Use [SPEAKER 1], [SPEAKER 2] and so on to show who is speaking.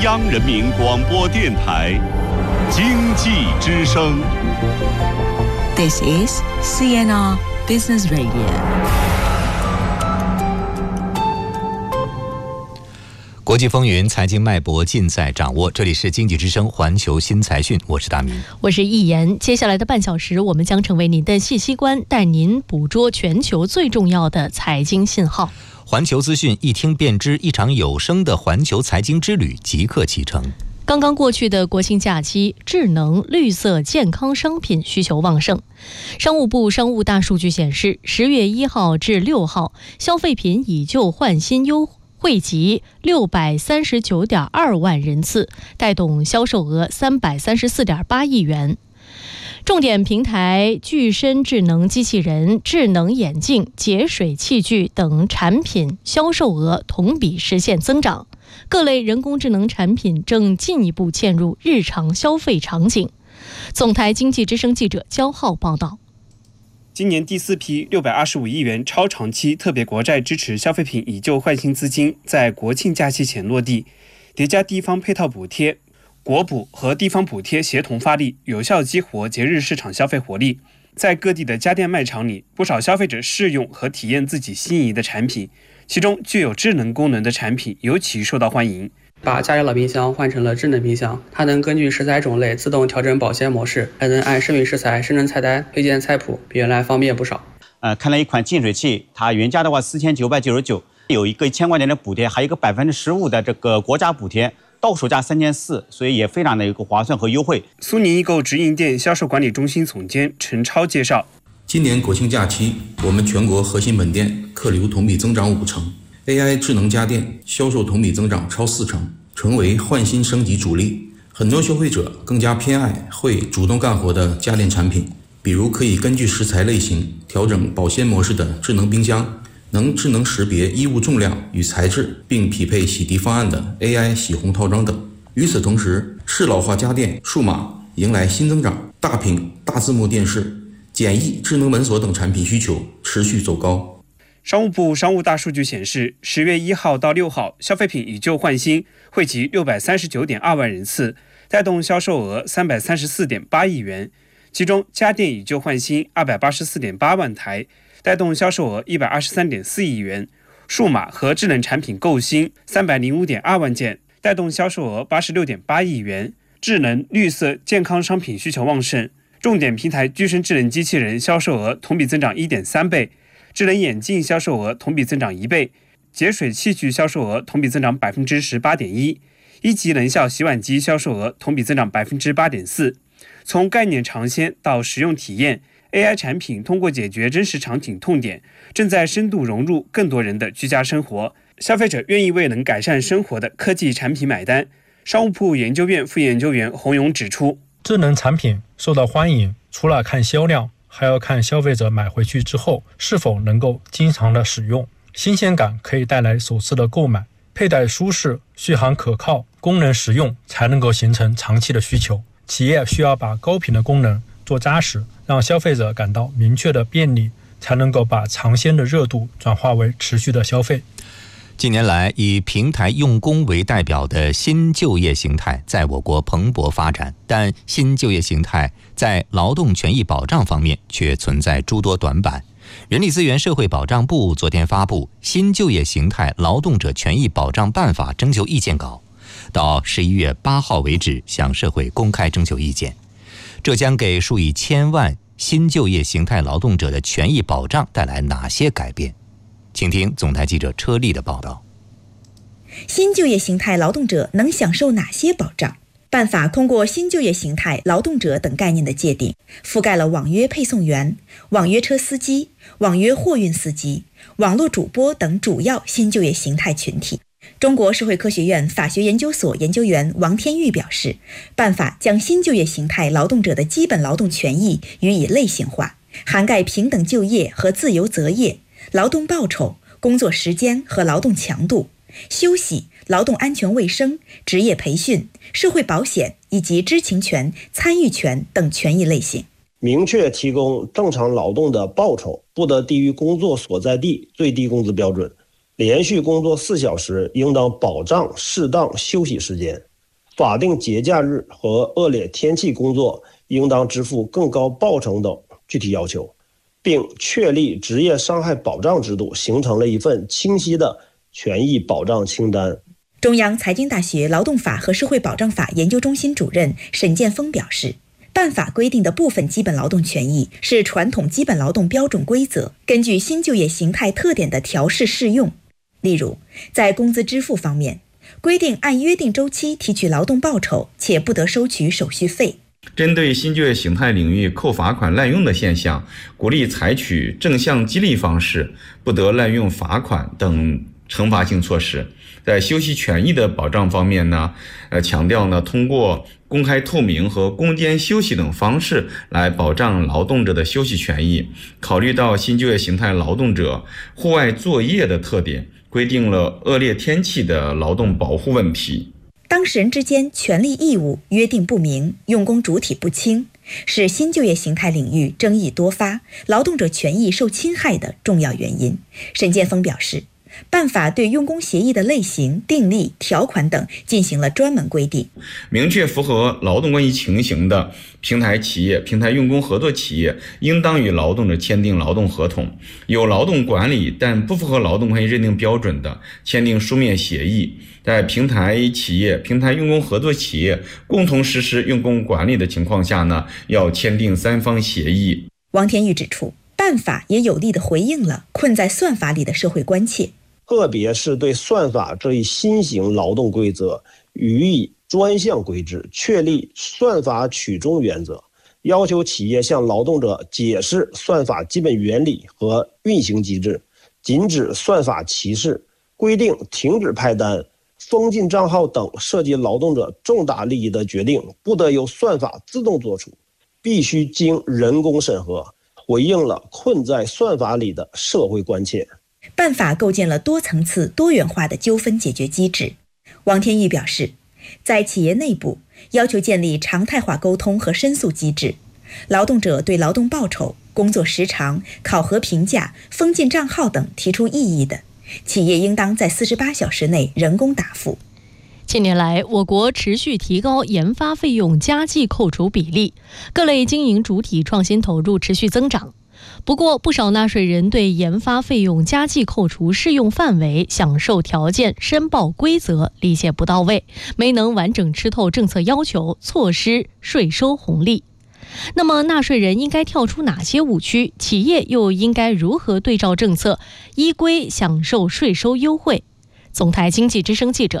[SPEAKER 1] 央人民广播电台经济之声。
[SPEAKER 2] This is CNR Business Radio。
[SPEAKER 3] 国际风云，财经脉搏尽在掌握。这里是经济之声环球新财讯，我是大明，
[SPEAKER 4] 我是易言。接下来的半小时，我们将成为您的信息官，带您捕捉全球最重要的财经信号。
[SPEAKER 3] 环球资讯一听便知，一场有声的环球财经之旅即刻启程。
[SPEAKER 4] 刚刚过去的国庆假期，智能、绿色、健康商品需求旺盛。商务部商务大数据显示，10月1号至6号，消费品以旧换新汇集639.2万人次，带动销售额334.8亿元。重点平台具身智能机器人、智能眼镜、节水器具等产品销售额同比实现增长，各类人工智能产品正进一步嵌入日常消费场景。总台经济之声记者焦浩报道。
[SPEAKER 5] 今年第4批625亿元超长期特别国债支持消费品以旧换新资金在国庆假期前落地，叠加地方配套补贴，国补和地方补贴协同发力，有效激活节日市场消费活力。在各地的家电卖场里，不少消费者试用和体验自己心仪的产品，其中具有智能功能的产品尤其受到欢迎。
[SPEAKER 6] 把家里老冰箱换成了智能冰箱，它能根据食材种类自动调整保鲜模式，还能按剩余食材生成菜单、推荐菜谱，比原来方便不少。
[SPEAKER 7] 看了一款净水器，它原价的话4999，有一个1000块钱的补贴，还有一个15%的这个国家补贴，到手价3400，所以也非常的一个划算和优惠。
[SPEAKER 5] 苏宁易购直营店销售管理中心总监陈超介绍，
[SPEAKER 8] 今年国庆假期，我们全国核心门店客流同比增长5成。AI 智能家电销售同比增长超4成，成为换新升级主力。很多消费者更加偏爱会主动干活的家电产品，比如可以根据食材类型调整保鲜模式的智能冰箱，能智能识别衣物重量与材质并匹配洗涤方案的 AI 洗烘套装等。与此同时，适老化家电数码迎来新增长，大屏、大字幕电视、简易智能门锁等产品需求持续走高。
[SPEAKER 5] 商务部商务大数据显示，10月1号到6号，消费品以旧换新汇集639.2万人次，带动销售额334.8亿元。其中，家电以旧换新284.8万台，带动销售额123.4亿元；数码和智能产品购新305.2万件，带动销售额86.8亿元。智能、绿色、健康商品需求旺盛，重点平台具身智能机器人销售额同比增长1.3倍。智能眼镜销售额同比增长1倍，节水器具销售额同比增长18.1%，一级能效洗碗机销售额同比增长8.4%。从概念尝鲜到实用体验 ，AI 产品通过解决真实场景痛点，正在深度融入更多人的居家生活。消费者愿意为能改善生活的科技产品买单。商务部研究院副研究员洪勇指出，
[SPEAKER 9] 智能产品受到欢迎，除了看销量，还要看消费者买回去之后是否能够经常的使用，新鲜感可以带来首次的购买，佩戴舒适、续航可靠、功能实用，才能够形成长期的需求。企业需要把高频的功能做扎实，让消费者感到明确的便利，才能够把尝鲜的热度转化为持续的消费。
[SPEAKER 3] 近年来，以平台用工为代表的新就业形态在我国蓬勃发展，但新就业形态在劳动权益保障方面却存在诸多短板。人力资源社会保障部昨天发布《新就业形态劳动者权益保障办法》征求意见稿，到11月8号为止向社会公开征求意见。这将给数以千万新就业形态劳动者的权益保障带来哪些改变？请听总台记者车丽的报道。
[SPEAKER 10] 新就业形态劳动者能享受哪些保障？办法通过新就业形态劳动者等概念的界定，覆盖了网约配送员、网约车司机、网约货运司机、网络主播等主要新就业形态群体。中国社会科学院法学研究所研究员王天玉表示，办法将新就业形态劳动者的基本劳动权益予以类型化，涵盖平等就业和自由择业、劳动报酬、工作时间和劳动强度、休息、劳动安全卫生、职业培训、社会保险以及知情权、参与权等权益类型。
[SPEAKER 11] 明确提供正常劳动的报酬不得低于工作所在地最低工资标准，连续工作4小时应当保障适当休息时间， 法定节假日和恶劣天气工作应当支付更高报酬等具体要求，并确立职业伤害保障制度，形成了一份清晰的权益保障清单。
[SPEAKER 10] 中央财经大学劳动法和社会保障法研究中心主任沈建峰表示，办法规定的部分基本劳动权益是传统基本劳动标准规则根据新就业形态特点的调试适用。例如，在工资支付方面，规定按约定周期提取劳动报酬，且不得收取手续费。
[SPEAKER 12] 针对新就业形态领域扣罚款滥用的现象，鼓励采取正向激励方式，不得滥用罚款等惩罚性措施。在休息权益的保障方面呢，强调呢，通过公开透明和攻坚休息等方式来保障劳动者的休息权益。考虑到新就业形态劳动者户外作业的特点，规定了恶劣天气的劳动保护问题。
[SPEAKER 10] 当事人之间权利义务约定不明，用工主体不清，是新就业形态领域争议多发、劳动者权益受侵害的重要原因。沈建峰表示，办法对用工协议的类型、订立、条款等进行了专门规定，
[SPEAKER 12] 明确符合劳动关系情形的平台企业、平台用工合作企业应当与劳动者签订劳动合同；有劳动管理但不符合劳动关系认定标准的，签订书面协议。在平台企业、平台用工合作企业共同实施用工管理的情况下呢，要签订3方协议。
[SPEAKER 10] 王天玉指出，办法也有力地回应了困在算法里的社会关切，
[SPEAKER 11] 特别是对算法这一新型劳动规则予以专项规制，确立算法取中原则，要求企业向劳动者解释算法基本原理和运行机制，禁止算法歧视，规定停止派单、封禁账号等涉及劳动者重大利益的决定不得由算法自动做出，必须经人工审核，回应了困在算法里的社会关切。
[SPEAKER 10] 办法构建了多层次、多元化的纠纷解决机制。王天玉表示，在企业内部要求建立常态化沟通和申诉机制，劳动者对劳动报酬、工作时长、考核评价、封禁账号等提出异议的，企业应当在48小时内人工答复。
[SPEAKER 4] 近年来，我国持续提高研发费用加计扣除比例，各类经营主体创新投入持续增长。不过，不少纳税人对研发费用加计扣除适用范围、享受条件、申报规则理解不到位，没能完整吃透政策要求，错失税收红利。那么，纳税人应该跳出哪些误区？企业又应该如何对照政策，依规享受税收优惠？总台经济之声记者